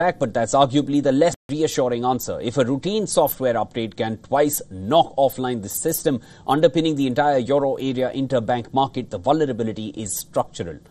but that's arguably the less reassuring answer. If a routine software update can twice knock offline the system underpinning the entire euro area interbank market, the vulnerability is structural.